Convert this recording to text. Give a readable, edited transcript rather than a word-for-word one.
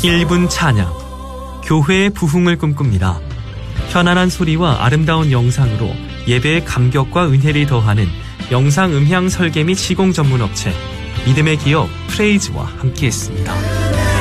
1분 찬양, 교회의 부흥을 꿈꿉니다. 편안한 소리와 아름다운 영상으로 예배의 감격과 은혜를 더하는 영상 음향 설계 및 시공 전문 업체 믿음의 기업 프레이즈와 함께했습니다.